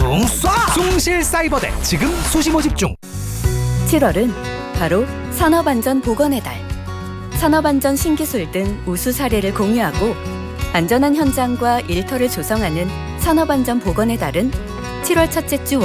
숭 쏴! 숭실사이버대 지금 수시 모집 중. 7월은 바로 산업안전보건의 달. 산업안전 신기술 등 우수 사례를 공유하고 안전한 현장과 일터를 조성하는 산업안전보건의 달은 7월 첫째 주